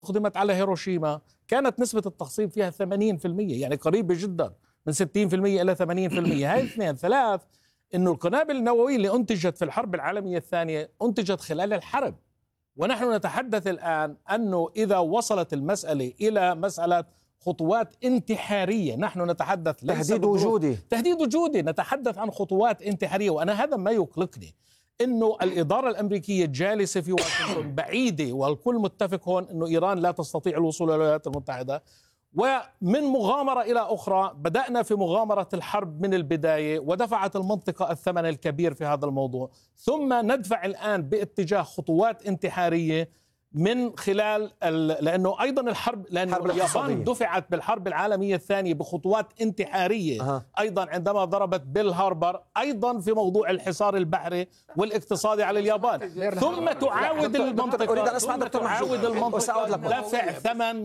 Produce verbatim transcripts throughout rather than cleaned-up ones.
أقدمت على هيروشيما كانت نسبة التخصيب فيها ثمانين بالمئة، يعني قريبة جدا من ستين بالمئة إلى ثمانين بالمئة. هاي اثنين. ثلاث، إنه القنابل النووية اللي أنتجت في الحرب العالمية الثانية أنتجت خلال الحرب، ونحن نتحدث الآن أنه إذا وصلت المسألة إلى مسألة خطوات انتحارية، نحن نتحدث ليس تهديد وجودي تهديد وجودي نتحدث عن خطوات انتحارية. وأنا هذا ما يقلقني، إنه الإدارة الأمريكية جالسة في واشنطن بعيدة، والكل متفق هون إنه إيران لا تستطيع الوصول إلى الولايات المتحدة، ومن مغامرة إلى أخرى بدأنا في مغامرة الحرب من البداية ودفعت المنطقة الثمن الكبير في هذا الموضوع، ثم ندفع الآن باتجاه خطوات انتحارية من خلال لأنه أيضا الحرب لأن اليابان دفعت بالحرب العالمية الثانية بخطوات انتحارية أه. أيضا عندما ضربت بيل هاربر، أيضا في موضوع الحصار البحري والاقتصادي على اليابان، ثم تعاود المنطقة ثم تعاود المنطقة دفع ثمن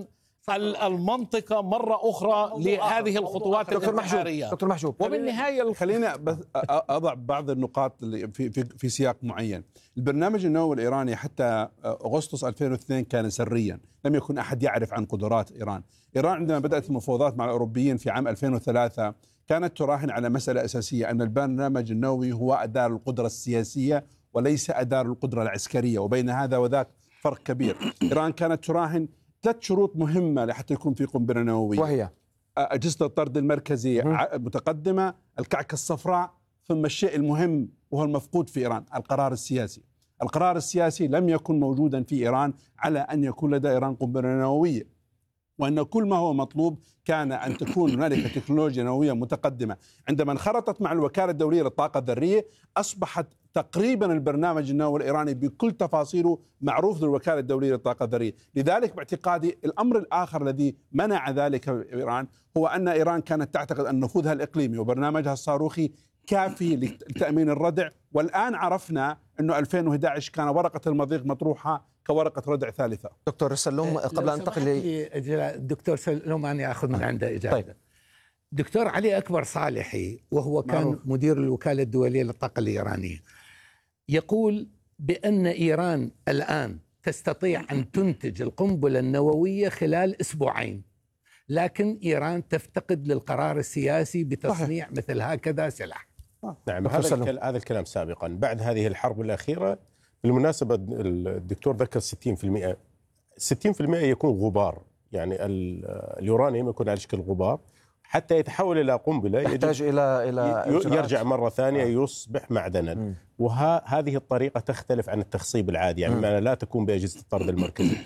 المنطقة مرة أخرى لهذه الخطوات الانتحارية. دكتور محجوب، وبالنهاية خلينا بس أضع بعض النقاط اللي في في في سياق معين. البرنامج النووي الإيراني حتى أغسطس ألفين واثنين كان سريا، لم يكن أحد يعرف عن قدرات إيران. إيران عندما بدأت المفاوضات مع الأوروبيين في عام ألفين وثلاثة كانت تراهن على مسألة أساسية، أن البرنامج النووي هو أداة القدرة السياسية وليس أداة القدرة العسكرية، وبين هذا وذاك فرق كبير. إيران كانت تراهن ثلاث شروط مهمة لحتى يكون في قنبلة نووية، وهي أجهزة الطرد المركزي متقدمة، الكعكة الصفراء، ثم الشيء المهم وهو المفقود في إيران، القرار السياسي. القرار السياسي لم يكن موجودا في إيران على أن يكون لدى إيران قنبلة نووية، وأن كل ما هو مطلوب كان أن تكون هنالك تكنولوجيا نووية متقدمة. عندما انخرطت مع الوكالة الدولية للطاقة الذرية أصبحت تقريبا البرنامج النووي الإيراني بكل تفاصيله معروف للوكالة الدولية للطاقة الذرية. لذلك باعتقادي الأمر الآخر الذي منع ذلك إيران هو أن إيران كانت تعتقد أن نفوذها الإقليمي وبرنامجها الصاروخي كافي لتأمين الردع، والآن عرفنا أنه ألفين وأحد عشر كان ورقة المضيق مطروحة كورقة ردع ثالثة. دكتور سلوم، قبل أن ننتقل الدكتور سلوم أنا أخذ من عنده إجابة. طيب. دكتور علي أكبر صالحي وهو كان معروف. مدير الوكالة الدولية للطاقة الإيرانية يقول بأن إيران الآن تستطيع أن تنتج القنبلة النووية خلال أسبوعين، لكن إيران تفتقد للقرار السياسي بتصنيع صحيح. مثل هكذا سلاح. نعم، هذا هذا الكلام سابقا. بعد هذه الحرب الأخيرة بالمناسبة الدكتور ذكر ستين بالمئة، ستين بالمئة يكون غبار، يعني اليورانيوم يكون على شكل غبار حتى يتحول إلى قنبلة يحتاج إلى إلى يرجع مرة ثانية آه. يصبح معدنا، وهذه الطريقة تختلف عن التخصيب العادي، يعني م. لا تكون بأجهزة الطرد المركزي.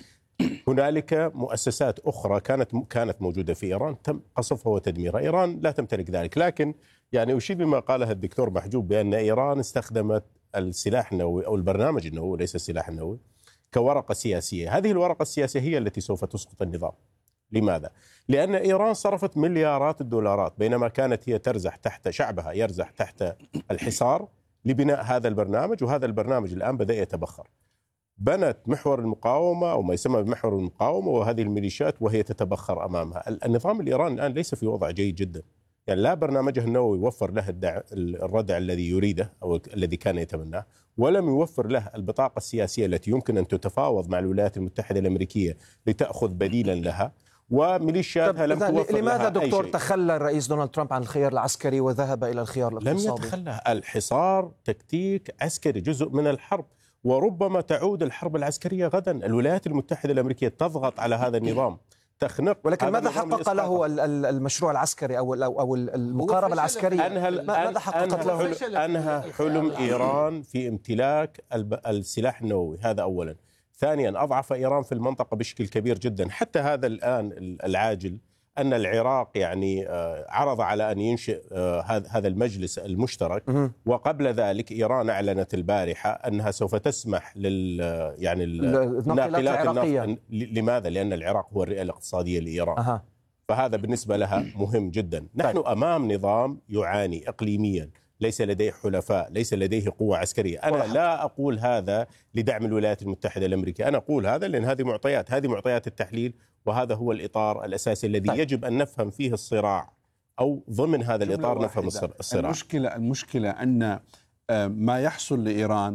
هنالك مؤسسات أخرى كانت كانت موجودة في إيران تم قصفها وتدميرها، إيران لا تمتلك ذلك. لكن يعني أشير بما قاله الدكتور محجوب بأن إيران استخدمت السلاح النووي أو البرنامج النووي ليس السلاح النووي كورقة سياسية. هذه الورقة السياسية هي التي سوف تسقط النظام. لماذا؟ لأن إيران صرفت مليارات الدولارات بينما كانت هي ترزح تحت شعبها يرزح تحت الحصار لبناء هذا البرنامج، وهذا البرنامج الآن بدأ يتبخر. بنت محور المقاومة أو ما يسمى بمحور المقاومة وهذه الميليشيات وهي تتبخر أمامها. النظام الإيراني الآن ليس في وضع جيد جدا، يعني لا برنامجه النووي يوفر له الدع... الردع الذي يريده أو الذي كان يتمناه، ولم يوفر له البطاقة السياسية التي يمكن أن تتفاوض مع الولايات المتحدة الأمريكية لتأخذ بديلا لها، وميليشياتها لم توفر لماذا لها دكتور أي شيء. تخلى الرئيس دونالد ترامب عن الخيار العسكري وذهب إلى الخيار الاقتصادي؟ لم يتخلى. الحصار تكتيك عسكري جزء من الحرب، وربما تعود الحرب العسكرية غدا. الولايات المتحدة الأمريكية تضغط على هذا النظام تخنق، ولكن ماذا حقق له المشروع العسكري أو أو المقاربة العسكرية؟ أنهى ماذا حققت له؟ أنهى حلم إيران في امتلاك السلاح النووي، هذا أولا. ثانيا، أضعف إيران في المنطقة بشكل كبير جدا. حتى هذا الآن العاجل أن العراق يعني عرض على أن ينشئ هذا المجلس المشترك، وقبل ذلك إيران أعلنت البارحة أنها سوف تسمح لل يعني الناقلات العراقية. لماذا؟ لأن العراق هو الرئة الاقتصادية لإيران. أه. فهذا بالنسبة لها مهم جدا. نحن طيب. أمام نظام يعاني إقليميا، ليس لديه حلفاء، ليس لديه قوة عسكرية. أنا واحد. لا أقول هذا لدعم الولايات المتحدة الأمريكية، أنا أقول هذا لأن هذه معطيات، هذه معطيات التحليل، وهذا هو الإطار الأساسي الذي طيب. يجب أن نفهم فيه الصراع، أو ضمن هذا الإطار نفهم الصراع. المشكلة المشكلة أن ما يحصل لإيران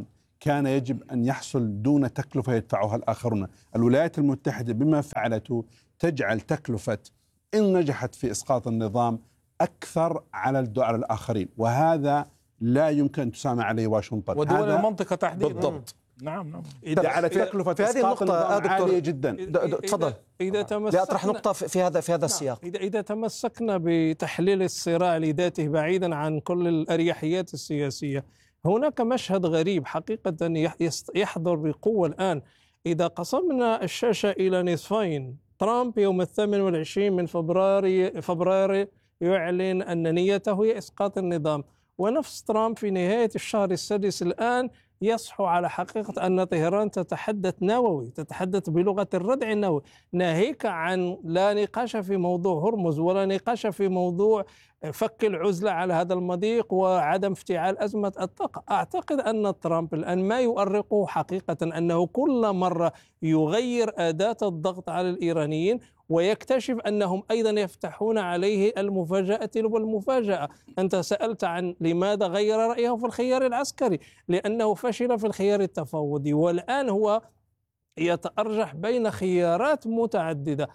كان يجب أن يحصل دون تكلفة يدفعها الآخرون. الولايات المتحدة بما فعلته تجعل تكلفة إن نجحت في إسقاط النظام أكثر على الدول الآخرين، وهذا لا يمكن أن تسامح عليه واشنطن ودول المنطقة تحديدا. بالضبط. نعم نعم. جعلت تكلفة في هذه النقطة دكتور عالية جدا. تفضل. إذا تمسكنا لأطرح نقطة في هذا في هذا السياق. إذا إذا تمسكنا بتحليل الصراع لذاته بعيدا عن كل الأريحيات السياسية، هناك مشهد غريب حقيقة يحضر بقوة الآن. إذا قسمنا الشاشة إلى نصفين، ترامب يوم الثامن والعشرين من فبراير فبراير يعلن أن نيته هي إسقاط النظام، ونفس ترامب في نهاية الشهر السادس الآن يصحو على حقيقة أن طهران تتحدث نووي، تتحدث بلغة الردع النووي، ناهيك عن لا نقاش في موضوع هرمز ولا نقاش في موضوع فك العزلة على هذا المضيق وعدم افتعال أزمة الطاقة. أعتقد أن ترامب الآن ما يؤرقه حقيقة أنه كل مرة يغير أداة الضغط على الإيرانيين ويكتشف أنهم أيضا يفتحون عليه المفاجأة والمفاجأة. أنت سألت عن لماذا غير رأيه في الخيار العسكري، لأنه فشل في الخيار التفاوضي، والآن هو يتأرجح بين خيارات متعددة.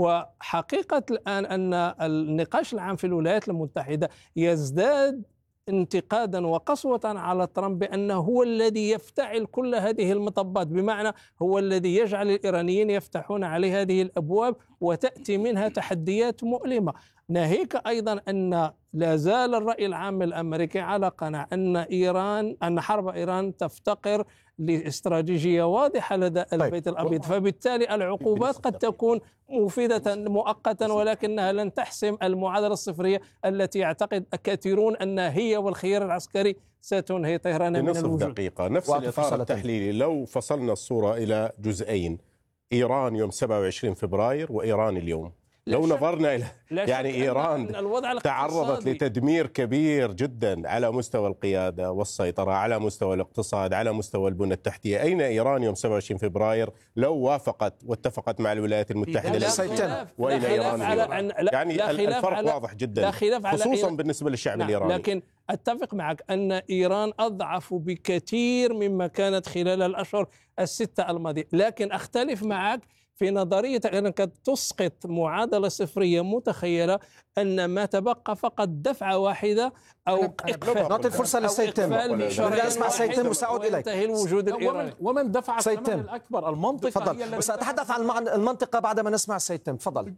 وحقيقة الآن أن النقاش العام في الولايات المتحدة يزداد انتقادا وقسوة على ترامب بأنه هو الذي يفتعل كل هذه المطبات، بمعنى هو الذي يجعل الإيرانيين يفتحون عليه هذه الأبواب وتأتي منها تحديات مؤلمة. ناهيك أيضا أن لا زال الرأي العام الأمريكي على قناعة أن إيران أن حرب إيران تفتقر لاستراتيجية واضحة لدى البيت الأبيض، فبالتالي العقوبات قد تكون مفيدة مؤقتا ولكنها لن تحسم المعادلة الصفرية التي يعتقد كثيرون أنها هي والخيار العسكري ستنهي طهران من الوجود. دقيقة نفس الإطار التحليلي. لو فصلنا الصورة إلى جزئين، إيران يوم سبعة وعشرين فبراير وإيران اليوم، لو نظرنا إلى يعني إيران تعرضت لتدمير كبير جدا على مستوى القيادة والسيطرة، على مستوى الاقتصاد، على مستوى البنى التحتية. أين إيران يوم سبعة وعشرين فبراير لو وافقت واتفقت مع الولايات المتحدة؟ لا وإلى إيران على يعني لا الفرق على واضح جدا، لا خلاف على خصوصا بالنسبة للشعب نعم الإيراني. لكن أتفق معك أن إيران أضعف بكثير مما كانت خلال الأشهر الستة الماضية، لكن أختلف معك في نظرية أنك تسقط معادلة صفرية متخيلة أن ما تبقى فقط دفعة واحدة أو إقفال. نعطي الفرصة للسيد تيم. أسمع سيد تيم وسأعود إليك. الوجود الإيراني. ومن دفع الثمن الأكبر؟ المنطقة. تفضل. سأتحدث عن المنطقة بعدما نسمع السيد تيم. تفضل.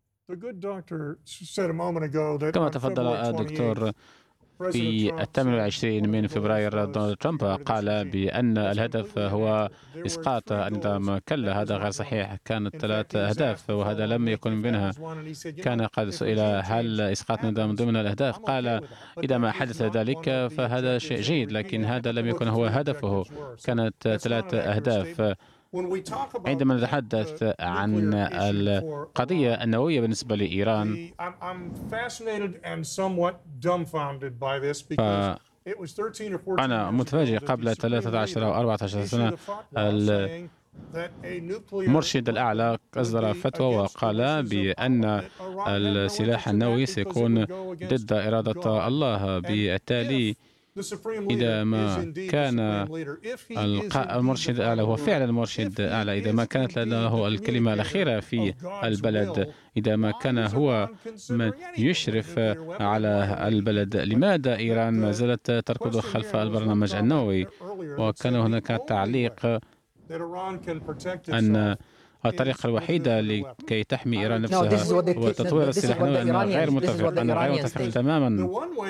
كما تفضل الدكتور، في الثامن والعشرين من فبراير دونالد ترامب قال بأن الهدف هو إسقاط النظام. كلا، هذا غير صحيح. كانت ثلاث أهداف وهذا لم يكن من بينها. كان قد سئل هل إسقاط النظام ضمن الأهداف، قال إذا ما حدث ذلك فهذا شيء جيد، لكن هذا لم يكن هو هدفه. كانت ثلاث أهداف. عندما نتحدث عن القضية النووية بالنسبة لإيران، فأنا متفاجئ. قبل ثلاثة عشر أو أربعة عشر سنة المرشد الأعلى أصدر فتوى وقال بأن السلاح النووي سيكون ضد إرادة الله. بالتالي إذا ما كان المرشد الأعلى هو فعلا المرشد الأعلى، إذا ما كانت له الكلمة الأخيرة في البلد، إذا ما كان هو من يشرف على البلد، لماذا إيران ما زالت تركض خلف البرنامج النووي؟ وكان هناك تعليق أن الطريقة الوحيدة لكي تحمي إيران نفسها هو تطوير السلاح النووي. أنا غير متفق أنا غير متفق تماما.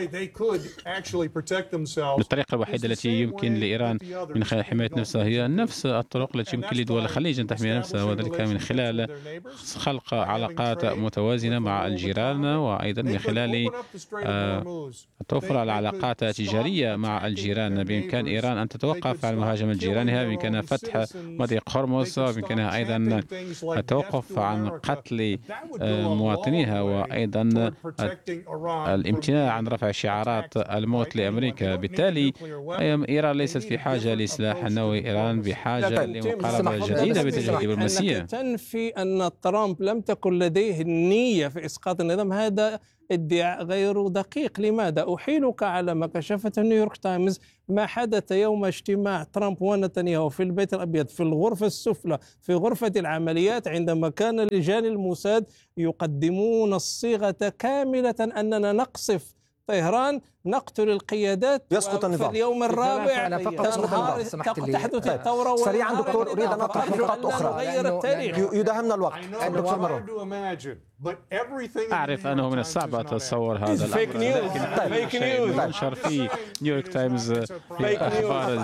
الطريقة الوحيدة التي يمكن لإيران من خلال حماية نفسها هي نفس الطرق التي يمكن لدول الخليج أن تحمي نفسها، وذلك من خلال خلق علاقات متوازنة مع الجيران، وأيضا من خلال توفر على علاقات تجارية مع الجيران. بإمكان إيران أن تتوقف عن مهاجمة جيرانها، بإمكانها فتح مضيق هرمز، وبإمكانها أيضا التوقف عن قتل مواطنيها، وأيضا الامتناع عن رفع شعارات الموت لأمريكا. بالتالي إيران ليست في حاجة لسلاح نووي، إيران بحاجة لمقاربة جديدة باتجاه الدبلوماسية. تنفي أن ترامب لم تكن لديه النية في إسقاط النظام، هذا ادعاء غير دقيق. لماذا؟ أحيلك على ما كشفته نيويورك تايمز ما حدث يوم اجتماع ترامب ونتنياهو في البيت الأبيض في الغرفة السفلى في غرفة العمليات، عندما كان رجال الموساد يقدمون الصيغة كاملة أننا نقصف طهران، نقتل القيادات، يسقط النظام. في اليوم الرابع أنا فقط تنهار تحدث الثورة. سريعا دكتور، أريد أن أطرح نقاط أخرى، نغير التاريخ. يداهمنا الوقت. دكتور مروان، أعرف أنه من الصعب أتصور هذا فيك نيوز، فيك نيوز ينشر في نيويورك تايمز في أخبار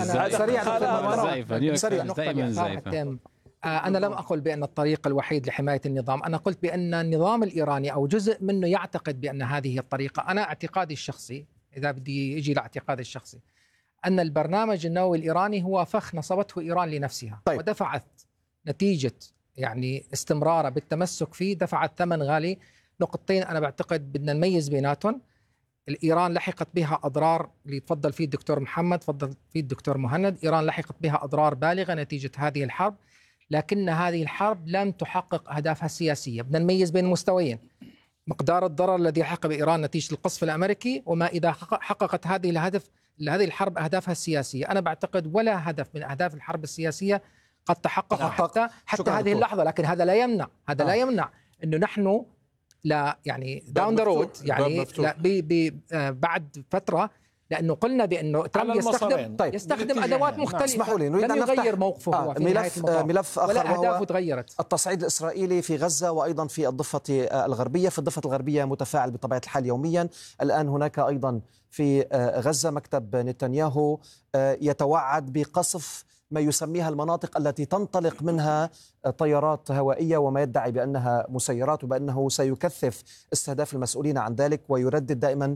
الزائفة. سريعا دائما زائفة. أنا لم أقل بأن الطريق الوحيد لحماية النظام، أنا قلت بأن النظام الإيراني أو جزء منه يعتقد بأن هذه هي الطريقة. أنا اعتقادي الشخصي، إذا بدي يجي لاعتقادي الشخصي، أن البرنامج النووي الإيراني هو فخ نصبته إيران لنفسها. طيب. ودفعت نتيجة يعني استمرارها بالتمسك فيه، دفعت ثمن غالي. نقطتين أنا بعتقد بدنا نميز بيناتهم. الإيران لحقت بها أضرار، اللي تفضل فيه الدكتور محمد، تفضل فيه الدكتور مهند، إيران لحقت بها أضرار بالغة نتيجة هذه الحرب، لكن هذه الحرب لم تحقق أهدافها السياسية. بدنا نميز بين المستويين، مقدار الضرر الذي حقق بإيران نتيجة القصف الأمريكي، وما إذا حققت هذه الهدف هذه الحرب أهدافها السياسية. أنا بعتقد ولا هدف من أهداف الحرب السياسية قد تحقق حتى حتى هذه اللحظة، لكن هذا لا يمنع هذا آه. لا يمنع إنه نحن لا يعني داون ذا رود يعني لا بي بي آه بعد فترة، لأنه قلنا بأنه ترامب يستخدم طيب يستخدم أدوات مختلفة. اسمحوا لي، نريد لن أن يغير موقفه آه هو في ملف ملف آخر، ولا أهدافه تغيرت. التصعيد الإسرائيلي في غزة وأيضا في الضفة الغربية. في الضفة الغربية متفاعل بطبيعة الحال يوميا. الآن هناك أيضا في غزة مكتب نتنياهو يتوعد بقصف ما يسميها المناطق التي تنطلق منها طيارات هوائية، وما يدعي بأنها مسيرات، وبأنه سيكثف استهداف المسؤولين عن ذلك، ويردد دائما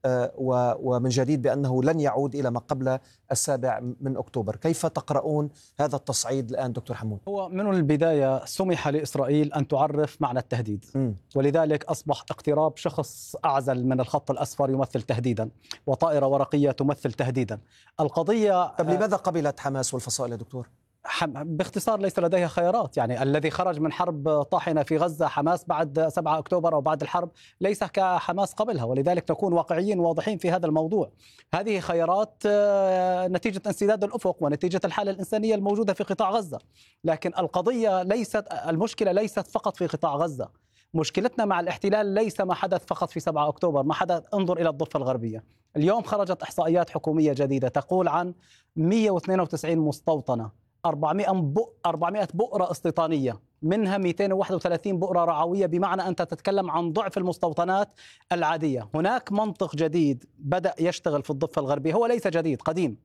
ومن جديد بأنه لن يعود إلى ما قبل السابع من أكتوبر. كيف تقرؤون هذا التصعيد الآن دكتور حمود؟ هو من البداية سمح لإسرائيل أن تعرف معنى التهديد، م. ولذلك أصبح اقتراب شخص أعزل من الخط الأصفر يمثل تهديدا، وطائرة ورقية تمثل تهديدا. القضية طب لماذا قبلت حماس والفصائل يا دكتور؟ باختصار ليس لديها خيارات. يعني الذي خرج من حرب طاحنة في غزة حماس بعد سبعة أكتوبر أو بعد الحرب ليس كحماس قبلها، ولذلك نكون واقعيين واضحين في هذا الموضوع. هذه خيارات نتيجة انسداد الأفق ونتيجة الحالة الإنسانية الموجودة في قطاع غزة. لكن القضية ليست المشكلة ليست فقط في قطاع غزة، مشكلتنا مع الاحتلال ليس ما حدث فقط في سبعة أكتوبر، ما حدث. انظر إلى الضفة الغربية. اليوم خرجت إحصائيات حكومية جديدة تقول عن مئة واثنين وتسعين مستوطنة، أربعمئة بؤرة استيطانية، منها مئتين وواحد وثلاثين بؤرة رعوية، بمعنى أنت تتكلم عن ضعف المستوطنات العادية. هناك منطق جديد بدأ يشتغل في الضفة الغربية، هو ليس جديد، قديم.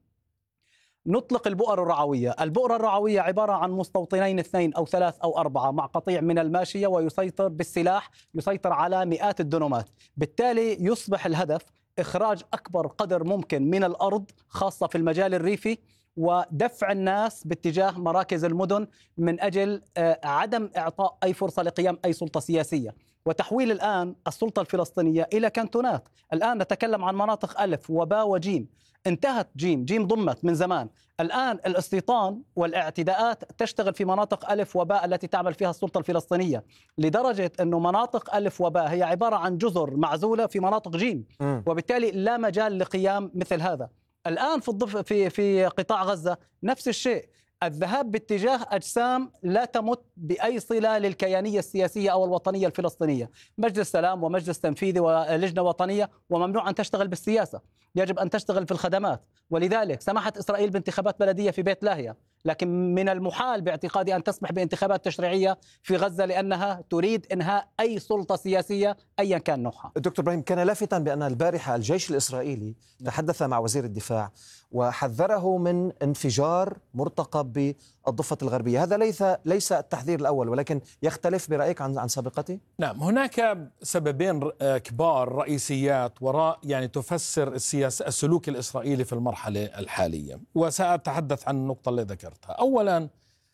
نطلق البؤر الرعوية. البؤرة الرعوية عبارة عن مستوطنين اثنين أو ثلاث أو أربعة مع قطيع من الماشية، ويسيطر بالسلاح، يسيطر على مئات الدنومات. بالتالي يصبح الهدف إخراج أكبر قدر ممكن من الأرض، خاصة في المجال الريفي، ودفع الناس باتجاه مراكز المدن من أجل عدم إعطاء أي فرصة لقيام أي سلطة سياسية، وتحويل الآن السلطة الفلسطينية إلى كانتونات. الآن نتكلم عن مناطق ألف وباء وجيم، انتهت جيم، جيم ضمت من زمان. الآن الاستيطان والاعتداءات تشتغل في مناطق ألف وباء التي تعمل فيها السلطة الفلسطينية، لدرجة أنه مناطق ألف وباء هي عبارة عن جزر معزولة في مناطق جيم، وبالتالي لا مجال لقيام مثل هذا. الآن في الضف في في قطاع غزة نفس الشيء، الذهاب باتجاه أجسام لا تمت بأي صلة للكيانية السياسية أو الوطنية الفلسطينية، مجلس سلام ومجلس تنفيذي ولجنة وطنية، وممنوع أن تشتغل بالسياسة، يجب أن تشتغل في الخدمات. ولذلك سمحت إسرائيل بانتخابات بلدية في بيت لاهيا، لكن من المحال باعتقادي أن تسمح بانتخابات تشريعية في غزة، لأنها تريد إنهاء أي سلطة سياسية أيا كان نوعها. دكتور إبراهيم، كان لافتا بأن البارحة الجيش الإسرائيلي تحدث مع وزير الدفاع وحذره من انفجار مرتقب بالضفة الغربية. هذا ليس ليس التحذير الأول، ولكن يختلف برأيك عن عن سابقته؟ نعم، هناك سببين كبار رئيسيات وراء يعني تفسر السياسة السلوك الإسرائيلي في المرحلة الحالية، وسأتحدث عن النقطة اللي ذكرتها. أولا،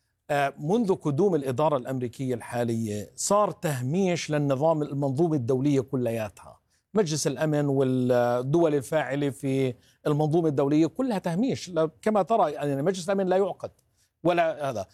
منذ قدوم الإدارة الأمريكية الحالية صار تهميش للنظام المنظومة الدولية كلياتها، مجلس الأمن والدول الفاعلة في المنظومة الدولية كلها تهميش، كما ترى يعني مجلس الأمن لا يعقد ولا هذا.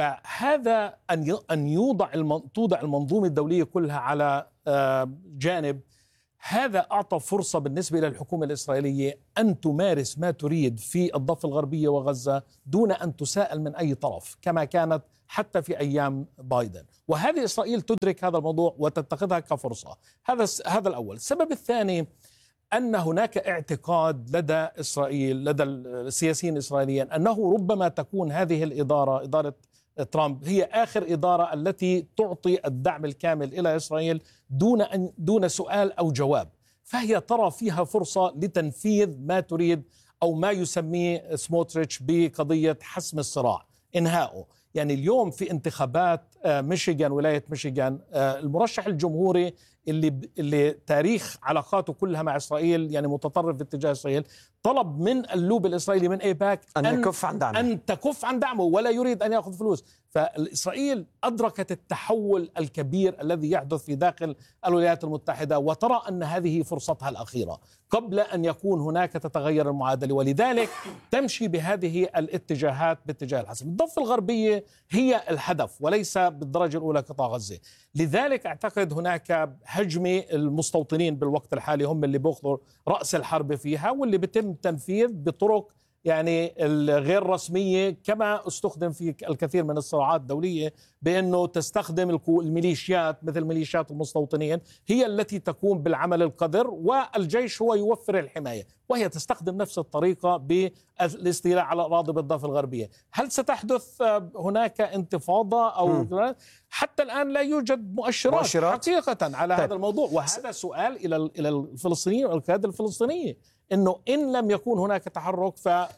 فهذا أن أن يوضع توضع المنظومة الدولية كلها على جانب، هذا أعطى فرصة بالنسبة إلى الحكومة الإسرائيلية أن تمارس ما تريد في الضفة الغربية وغزة دون أن تساءل من أي طرف، كما كانت حتى في أيام بايدن. وهذه إسرائيل تدرك هذا الموضوع وتتخذها كفرصة. هذا هذا الأول. السبب الثاني أن هناك اعتقاد لدى إسرائيل، لدى السياسيين الإسرائيليين، أنه ربما تكون هذه الإدارة، إدارة ترامب، هي آخر إدارة التي تعطي الدعم الكامل إلى إسرائيل دون أن دون سؤال أو جواب، فهي ترى فيها فرصة لتنفيذ ما تريد أو ما يسميه سموتريتش بقضية حسم الصراع، إنهائه. يعني اليوم في انتخابات ميشيغان، ولاية ميشيغان، المرشح الجمهوري اللي اللي تاريخ علاقاته كلها مع إسرائيل يعني متطرف باتجاه إسرائيل، طلب من اللوب الإسرائيلي من ايباك أن, أن يكف عن دعمه، أن تكف عن دعمه ولا يريد أن يأخذ فلوس. فإسرائيل أدركت التحول الكبير الذي يحدث في داخل الولايات المتحدة، وترى أن هذه فرصتها الأخيرة قبل أن يكون هناك تتغير المعادلة، ولذلك تمشي بهذه الاتجاهات باتجاه الحسم. الضفة الغربية هي الهدف وليس بالدرجة الأولى قطاع غزة. لذلك أعتقد هناك هجمة المستوطنين بالوقت الحالي هم اللي بيأخذوا رأس الحرب فيها، واللي بيتم تنفيذ بطرق يعني الغير رسمية، كما استخدم في الكثير من الصراعات الدولية، بأنه تستخدم الميليشيات مثل ميليشيات المستوطنين هي التي تقوم بالعمل القذر، والجيش هو يوفر الحماية، وهي تستخدم نفس الطريقة بالاستيلاء على الأراضي بالضفة الغربية. هل ستحدث هناك انتفاضة أو م. حتى الآن لا يوجد مؤشرات, مؤشرات. حقيقة على طيب. هذا الموضوع، وهذا سؤال إلى إلى الفلسطينيين والقيادة الفلسطينية، إنه إن لم يكون هناك تحرك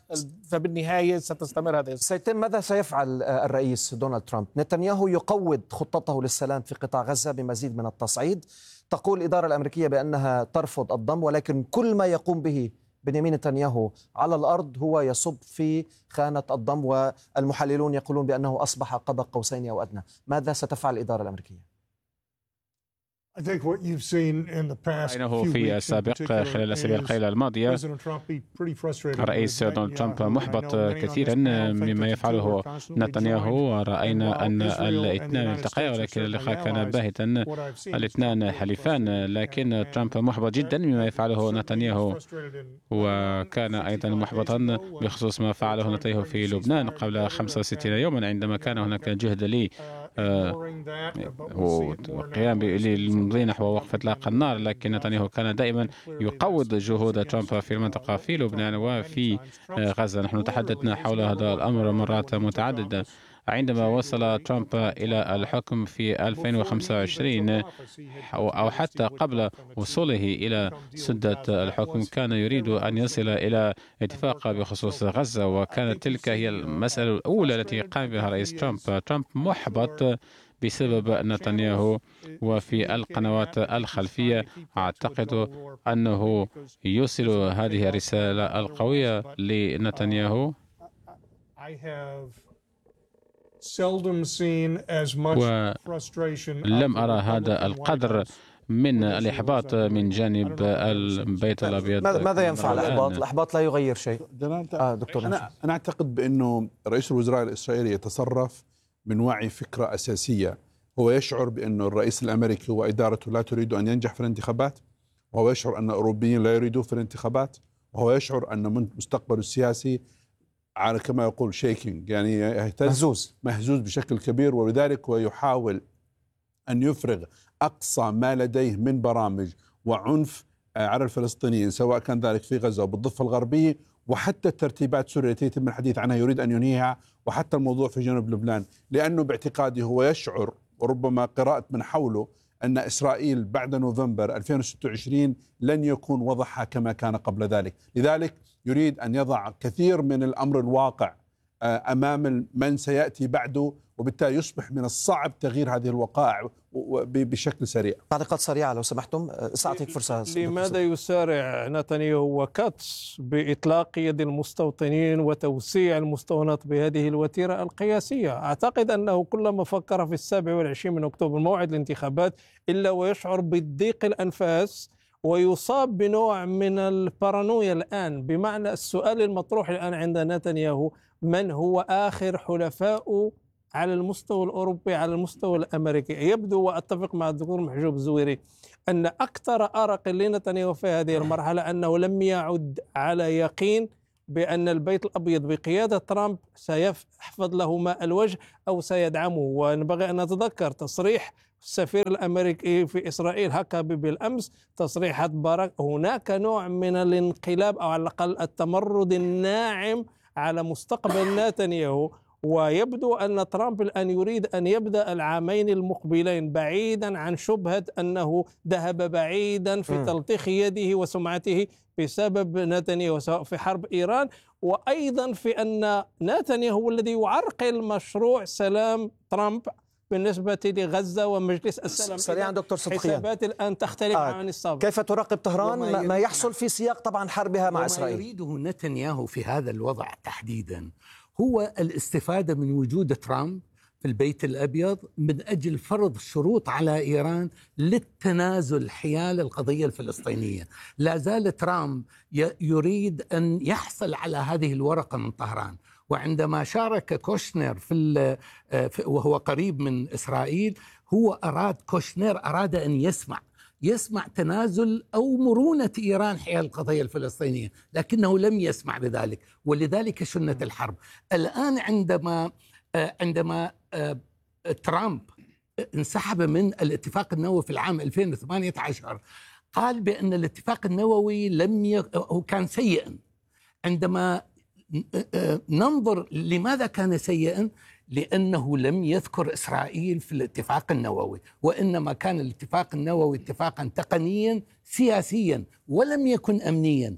فبالنهاية ستستمر هذه. سيتم ماذا سيفعل الرئيس دونالد ترامب؟ نتنياهو يقوض خطته للسلام في قطاع غزة بمزيد من التصعيد. تقول الإدارة الأمريكية بأنها ترفض الضم، ولكن كل ما يقوم به بنيامين نتنياهو على الأرض هو يصب في خانة الضم، والمحللون يقولون بأنه أصبح قاب قوسين أو أدنى. ماذا ستفعل الإدارة الأمريكية؟ رأيناه في السابق خلال الأسابيع القليلة الماضية الرئيس دونالد ترامب محبط كثيرا مما يفعله نتنياهو، ورأينا أن الاثنان التقيا ولكن اللقاء كان باهتا، الاثنان حليفان، لكن ترامب محبط جدا مما يفعله نتنياهو، وكان أيضا محبطا بخصوص ما فعله نتنياهو في لبنان قبل خمسة وستين يوما، عندما كان هناك جهد لي وقيام بالمضي نحو وقف إطلاق النار، لكن نتنياهو كان دائما يقوض جهود ترامب في المنطقة في لبنان وفي غزة. نحن تحدثنا حول هذا الأمر مرات متعددة. عندما وصل ترامب إلى الحكم في ألفين وخمسة وعشرين أو حتى قبل وصوله إلى سدة الحكم، كان يريد أن يصل إلى اتفاق بخصوص غزة، وكانت تلك هي المسألة الأولى التي قام بها رئيس ترامب. ترامب محبط بسبب نتنياهو، وفي القنوات الخلفية أعتقد أنه يوصل هذه الرسالة القوية لنتنياهو. ولم أرى هذا القدر من الإحباط من جانب البيت الأبيض. ماذا ينفع الإحباط؟ الإحباط لا يغير شيء. آه دكتور أنا, أنا أعتقد بأنه رئيس الوزراء الإسرائيلي يتصرف من وعي فكرة أساسية. هو يشعر بأن الرئيس الأمريكي وإدارته لا تريد أن ينجح في الانتخابات، وهو يشعر أن الأوروبيين لا يريدوا في الانتخابات، وهو يشعر أن مستقبله السياسي على كما يقول شيكينج، يعني يهتز مهزوز مهزوز بشكل كبير، ولذلك هو يحاول أن يفرغ أقصى ما لديه من برامج وعنف على الفلسطينيين، سواء كان ذلك في غزة وبالضفة الغربية، وحتى الترتيبات سوريا التي يتم الحديث عنها يريد أن ينهيها، وحتى الموضوع في جنوب لبنان، لأنه باعتقادي هو يشعر، وربما قراءة من حوله، أن إسرائيل بعد نوفمبر ألفين وستة وعشرين لن يكون وضعها كما كان قبل ذلك. لذلك يريد أن يضع كثير من الأمر الواقع أمام من سيأتي بعده، وبالتالي يصبح من الصعب تغيير هذه الوقائع بشكل سريع. تعليقات سريعة لو سمحتم، سأعطيك فرصة. لماذا يسارع نتنياهو وكاتس بإطلاق يد المستوطنين وتوسيع المستوطنات بهذه الوتيرة القياسية؟ أعتقد أنه كلما فكر في السابع والعشرين من أكتوبر موعد الانتخابات إلا ويشعر بضيق الأنفاس ويصاب بنوع من البارانويا الآن، بمعنى السؤال المطروح الآن عند نتنياهو: من هو آخر حلفاء على المستوى الأوروبي على المستوى الأمريكي. يبدو وأتفق مع الدكتور محجوب الزويري أن أكثر أرق لنتنياهو في هذه المرحلة أنه لم يعد على يقين بأن البيت الأبيض بقيادة ترامب سيحفظ له ماء الوجه أو سيدعمه. وينبغي أن نتذكر تصريح السفير الأمريكي في إسرائيل هاكابي بالأمس، تصريحات باراك، هناك نوع من الانقلاب أو على الأقل التمرد الناعم على مستقبل نتنياهو. ويبدو أن ترامب الآن يريد أن يبدأ العامين المقبلين بعيدا عن شبهة أنه ذهب بعيدا في تلطيخ يده وسمعته بسبب نتنياهو، سواء في حرب إيران وأيضا في أن نتنياهو هو الذي يعرقل مشروع سلام ترامب بالنسبة لغزة ومجلس السلام. سريعا دكتور صدقيان، حسابات الآن تختلف آه. عن السابق. كيف تراقب طهران ما يحصل في سياق طبعا حربها مع إسرائيل؟ ما يريده نتنياهو في هذا الوضع تحديدا هو الاستفادة من وجود ترامب في البيت الأبيض من أجل فرض شروط على إيران للتنازل حيال القضية الفلسطينية. لا زال ترامب يريد أن يحصل على هذه الورقة من طهران. وعندما شارك كوشنر في وهو قريب من إسرائيل، هو أراد كوشنر أراد أن يسمع يسمع تنازل أو مرونة إيران حيال القضية الفلسطينية، لكنه لم يسمع بذلك، ولذلك شنت الحرب. الآن عندما عندما ترامب انسحب من الاتفاق النووي في العام ألفين وثمانية عشر، قال بأن الاتفاق النووي لم ي... هو كان سيئا. عندما ننظر لماذا كان سيئا، لأنه لم يذكر إسرائيل في الاتفاق النووي، وإنما كان الاتفاق النووي اتفاقا تقنيا سياسيا ولم يكن أمنيا.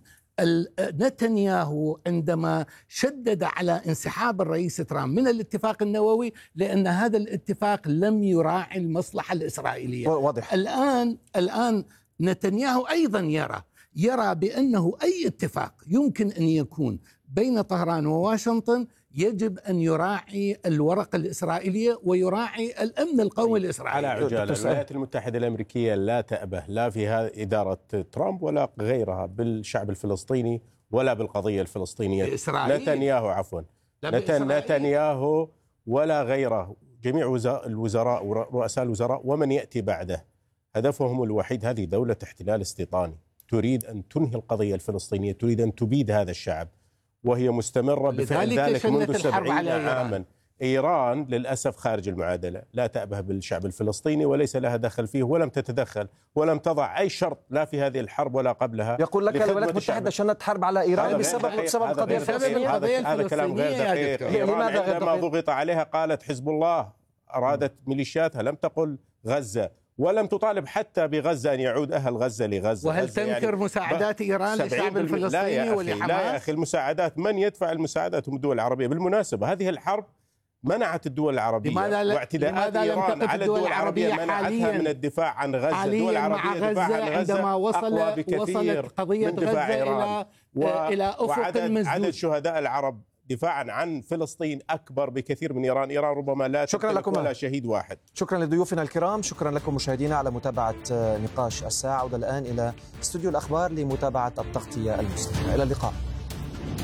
نتنياهو عندما شدد على انسحاب الرئيس ترامب من الاتفاق النووي لأن هذا الاتفاق لم يراعي المصلحة الإسرائيلية. واضح. الآن الآن نتنياهو أيضا يرى يرى بأنه أي اتفاق يمكن أن يكون بين طهران وواشنطن يجب أن يراعي الورقة الإسرائيلية ويراعي الأمن القومي الإسرائيلي. على عجالة، الولايات المتحدة الأمريكية لا تأبه لا في إدارة ترامب ولا غيرها بالشعب الفلسطيني ولا بالقضية الفلسطينية. إسرائيل. نتنياهو عفوا نتن نتنياهو ولا غيره، جميع الوزراء ورؤساء الوزراء ومن يأتي بعده هدفهم الوحيد هذه دولة احتلال استيطاني تريد أن تنهي القضية الفلسطينية، تريد أن تبيد هذا الشعب، وهي مستمرة بفعل ذلك منذ سبعين عاما. إيران للأسف خارج المعادلة، لا تأبه بالشعب الفلسطيني وليس لها دخل فيه ولم تتدخل ولم تضع أي شرط لا في هذه الحرب ولا قبلها. يقول لك الولايات المتحدة شنت حرب على إيران بسبب بسبب القضية الفلسطينية. هذا كلام غير دقيق. إيران عندما ضغط عليها قالت حزب الله، أرادت ميليشياتها، لم تقل غزة، ولم تطالب حتى بغزة أن يعود أهل غزة لغزة. وهل تنكر يعني مساعدات إيران للشعب الفلسطيني ولحماس؟ لا يا أخي، المساعدات من يدفع المساعدات هم الدول العربية. بالمناسبة هذه الحرب منعت الدول العربية لماذا لا واعتداءات إيران على الدول العربية منعتها من الدفاع عن غزة. الدول العربية دفاع عن غزة عندما وصل أقوى بكثير وصلت قضية من دفاع غزة إيران. إلى إلى أفق وعدد المسدود. عدد شهداء العرب دفاعا عن فلسطين أكبر بكثير من إيران. إيران ربما لا شكرا لكم ولا شهيد واحد. شكرا لضيوفنا الكرام، شكرا لكم مشاهدينا على متابعة نقاش الساعة. عودة الآن إلى استوديو الأخبار لمتابعة التغطية المستمرة. إلى اللقاء.